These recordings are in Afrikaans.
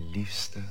liefste.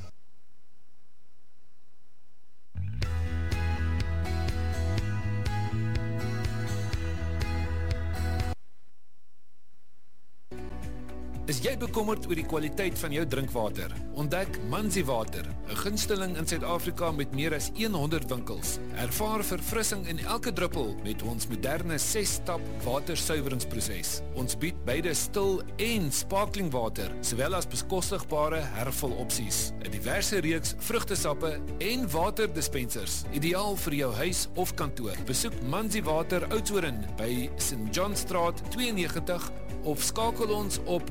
Is jy bekommerd oor die kwaliteit van jou drinkwater? Ontdek Manzi Water, 'n gunsteling in Suid-Afrika met meer as 100 winkels. Ervaar verfrissing in elke druppel met ons moderne 6-stap watersuiweringsproses. Ons bied beide stil en sparkling water, sowel as bekostigbare hervulopsies, 'n diverse reeks vrugtesappe en waterdispensers, ideaal vir jou huis of kantoor. Besoek Manzi Water Oudtshoorn by St. John Straat 92 of skakel ons op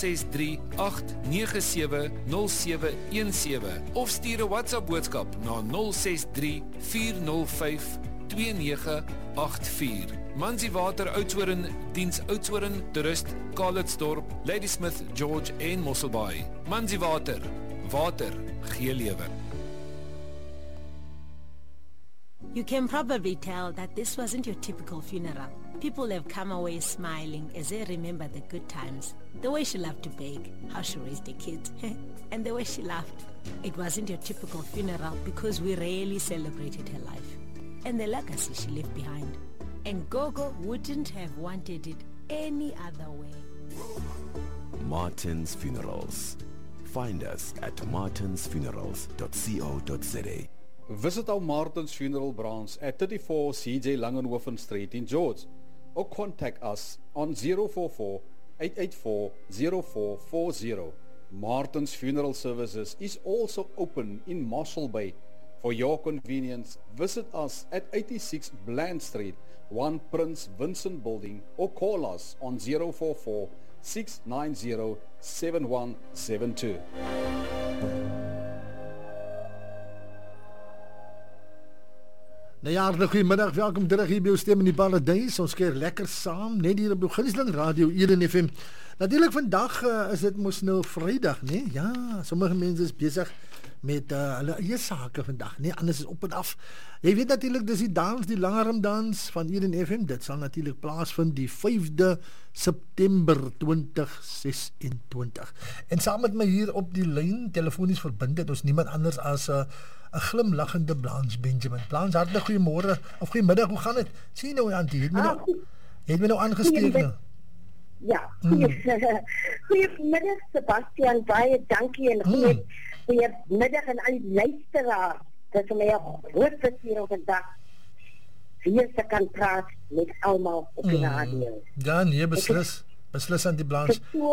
063-897-0717 of stuur 'n WhatsApp boodskap na 063-405-2984. Manzi Water Oudtshoorn diens Oudtshoorn, Toerist, Calitzdorp, Ladysmith, George en Mosselbaai. Manzi Water, water gee lewe. You can probably tell that this wasn't your typical funeral. People have come away smiling as they remember the good times. The way she loved to bake, how she raised the kids, and the way she laughed. It wasn't your typical funeral because we rarely celebrated her life and the legacy she left behind. And Gogo wouldn't have wanted it any other way. Martin's Funerals. Find us at martinsfunerals.co.za. Visit our Martin's Funeral branch at 34 CJ Langenhoven Street in George, or contact us on 044-884-0440. Martin's Funeral Services is also open in Mossel Bay. For your convenience, visit us at 86 Bland Street, 1 Prince Vincent Building, or call us on 044-690-7172. Nou ja, goeiemiddag, welkom terug hier by jou stem in die paradys. Ons keer lekker saam, net hier op gunsteling radio Eden FM. Natuurlik vandag is dit mos nou Vrydag, né? Ja, sommige mense is besig met hulle eie sake vandag, né? Anders is op en af. Jy weet natuurlik dis die dans, die langarmdans van Eden FM. Dit sal natuurlik plaasvind die 5de September 2026. En saam met my hier op die lyn telefonies verbind het ons niemand anders as 'n glimlaggende Blanche Benjamin. Blanche, hartlik goeiemôre of goeiemiddag, hoe gaan dit? Sien nou aan die, het my nou aangesteek nou. Ja, goeiemiddag Sebastian, baie dankie en goeiemiddag aan al die luisteraars. Dit is my 'n groot plesier om vandag weer te kan praat met almal op die radio. Ja, nee, beslis aan die Blanche. Ek is so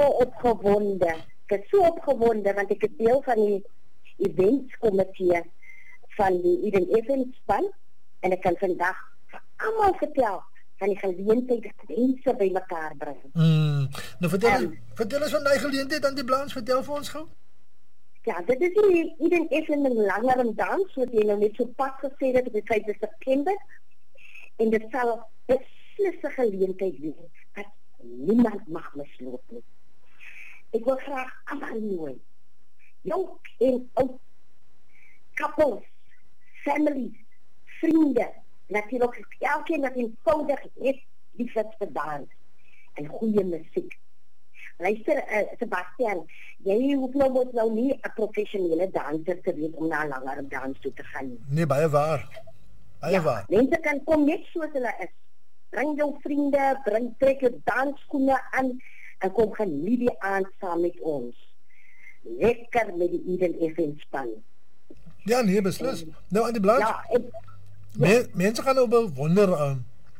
opgewonde, want ek is deel van die eventskomitee van die Eden FM span en ek kan vandag vir almal vertel van die geleentheid dat mense by mekaar bring. Nou vertel ons van die geleentheid aan die Blanche, vertel vir ons gou. Ja, dit is die Eden FM langarmdans, wat jy nou net so pas gesê het op die 5de September. En dit sal beslis 'n geleentheid wees dat niemand mag misloop nie. Ek wil graag almal nooi. Jong en oud, couples, families, vriende, natuurlijk elkeen dat eenvoudig is, liefdes te dans en goeie muziek. Luister, Sebastian, jy hoef nou nie 'n professionele danser te wees om na 'n langarmdans toe te gaan. Nee, baie waar. Baie waar. Mense kan kom net soos hulle is. Bring jou vriende, trek jou dansskoene aan en kom geniet die aand saam met ons. Lekker met die Eden FM span. Ja, nee, beslis. Nou aan die Blanche. Ja, mense gaan nou wonder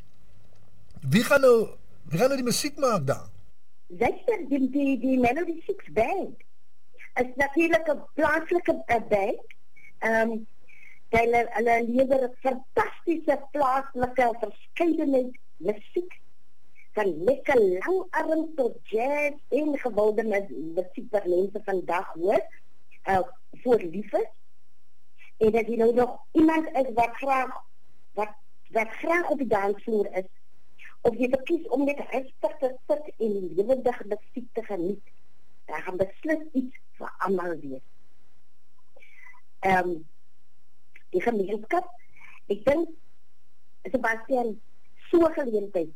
wie gaan nou die musiek maak dan? Luister, die Melody Six Band is natuurlijk 'n plaaslike band. Hulle lewer fantastische plaaslike verskeidenheid musiek. Van lekker langarm tot jazz en gewilde musiek wat mense vandag hoor, voor liefdes. En dat jy nou nog iemand is wat graag op die dansvloer is, of jy verkies om net rustig te sit en lewendige musiek te geniet, dan gaan beslis iets vir almal wees. Die gemeenskap, ek dink, Sebastian, so geleentheid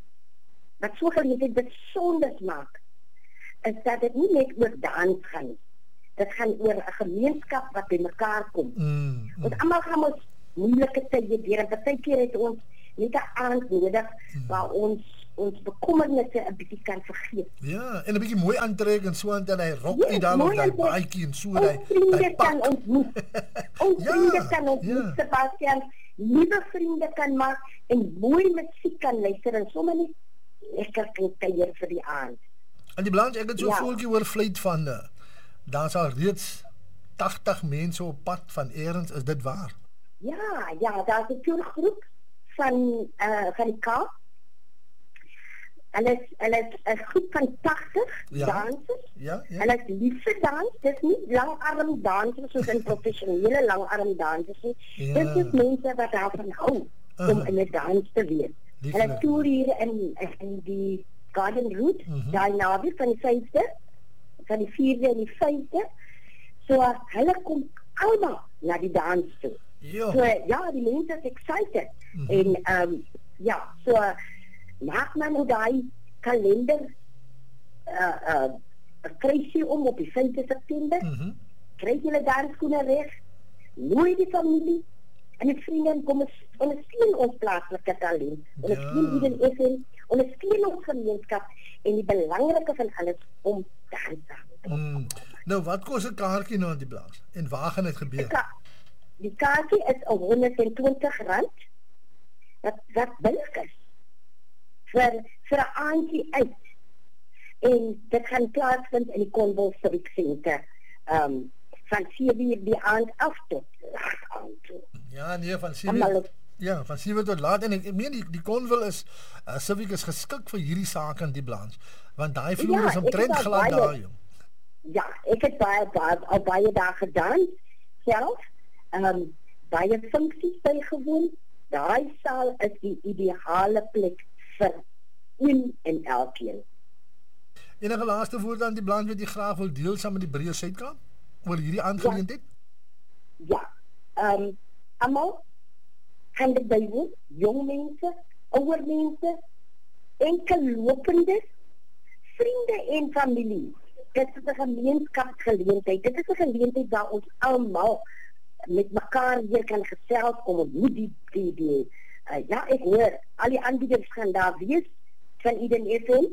besonder maak, is dat dit nie net oor dans gaan nie. dit gaan oor 'n gemeenskap wat bymekaar kom. Ons almal gaan ons moeilike tye deur en partykeer het ons net 'n aand nodig waar ons bekommernisse 'n bietjie kan vergeet. Ja, en 'n bietjie mooi aantrek en so aan dan hy rok uit daar mooi of daai aantrek. baadjie en so Ons daai vriende kan pak. ontmoet. Ons Ja, vriende kan ontmoet, ja. Sebastian. Nuwe vriende kan maak en mooi musiek kan luister en sommer net lekker kan kuier vir die aand. En die Blanche, ek het so 'n Ja. voeltjie hoor vlieg van daar's al reeds 80 mense op pad van eers, is dit waar? Ja, daar's 'n toergroep van die Kaap. Hulle is 'n groep van 80 Ja. dansers. Ja, ja. Hulle is lief vir dans. Dis nie langarm dansers soos 'n professionele langarm dansers nie. Ja. Dit is mense wat daarvan hou om in 'n dans te wees. Lieflik. Hulle toer hier in die Garden Route, daai naweek van die 5de, van die 4de en die 5de. So hulle kom almal na die dans toe. Jo. So ja, die mense is excited. En so maak maar nou daai kalender kruisie om op die 5de September. Kry julle dansskoene reg. Nooi die familie en die vriende en kom ons ondersteun ons plaaslike talent. Ondersteun Eden FM, ondersteun ons gemeenskap en die belangrike van alles om dans te hou. Nou, wat kos 'n kaartjie nou aan die Blanche? En waar gaan dit gebeur? Die kaartjie is R120. Wat billig is. Vir 'n aandjie uit. En dit gaan plaasvind in die Cornwall Civic Centre. Van 7:00 die aand af tot laat aand toe. Ja, nee, van 7. Ja, van 7 tot laat en ek meen die Cornwall is Civic is geskik vir hierdie saak aan die Blanche, want daai vloer is omtrent glad daar, jong. Ja, ek het baie daar gedans self. Baie funksies bygewoon. Daai saal is die ideale plek vir een en elkeen. Enige laaste woorde aan die Blanche wat jy graag wil deel saam met die Breë Suid-Kaap oor hierdie aangeleentheid? Ja. Almal kan dit bywoon, jong mense, ouer mense, enkellopendes, vriende en familie. Dit is 'n gemeenskapsgeleentheid. Dit is 'n geleentheid waar ons almal met mekaar weer kan gesels, kom ontmoet die ek hoor al die aanbieders gaan daar wees van Eden FM.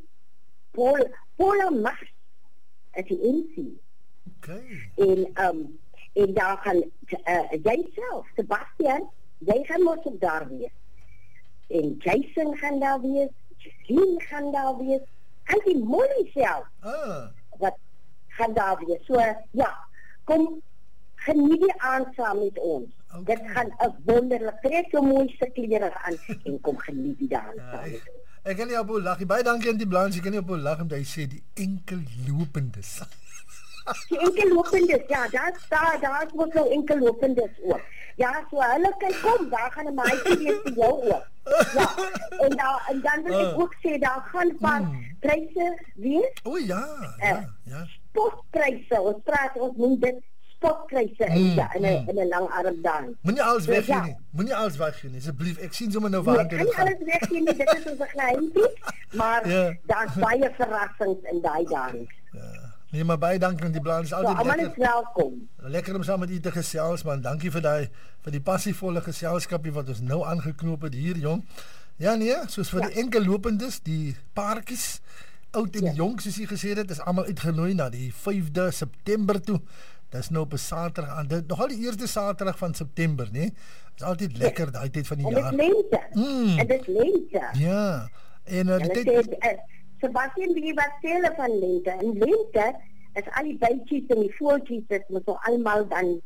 Paula Mas is die MC. Okay. En daar gaan jy self, Sebastian, jy gaan mos ook daar wees. En Jason gaan daar wees, Jean gaan daar wees, en die Molly self. Wat gaan daar wees. So kom geniet die aand saam met ons. Okay. Dit gaan 'n wonderlik, trek jou mooiste klere aan en kom geniet die dans saam met ons. Ek kan nie op hoe lag. Baie dankie aan die Blanche. Ek kan nie op hoe lag omdat hy sê die enkellopendes. Die enkellopendes, ja, daar moet nou enkellopendes ook. Ja, so hulle kan kom, daar gaan 'n meisie wees vir jou ook. Ja, en dan wil ek ook sê, daar gaan 'n paar pryse wees. Ja. Spotpryse, ons noem dit spotpryse in 'n langarm dans. Moenie alles weggee nie. Moenie alles weggee nie, asseblief. Ek sien sommer nou waar dit gaan. Ek kan nie alles weggee nie, dit is ons geheimie, maar daar's baie verrassings in daai dans. Ja. Nee, maar baie dankie aan die Blanche. Altyd lekker. Almal is welkom. Lekker om saam met u te gesels, man. Dankie vir die passievolle geselskapie wat ons nou aangeknoop het hier, jong. Ja nee, soos vir die enkellopendes, die paartjies, oud en jong soos jy gesê het, is almal uitgenooi na die 5de September toe. Dis nou op 'n Saterdag aan. Dit nogal die eerste Saterdag van September, né? Dis altyd lekker daai tyd van die jaar. En dit lente. En dit lente. Ja. En Sebastian, wie wat sê van lente? En lente is al die bytjies en die voeltjies, dit moet so almal dan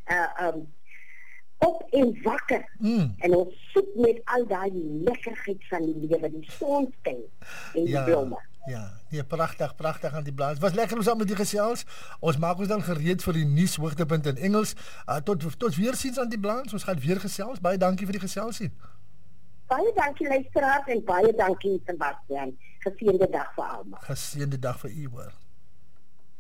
op en wakker. En ons soek met al daai lekkerheid van die lewe, die sonskyn en die blomme. Ja, nee, pragtig aan die Blanche. Was lekker om saam met die gesels. Ons maak ons dan gereed vir die nuus hoogtepunt in Engels. Tot weer siens aan die Blanche. Ons gaan weer gesels. Baie dankie vir die geselsie. Baie dankie luisteraars en baie dankie Sebastian. Geseënde dag vir almal. Geseënde dag vir u hoor.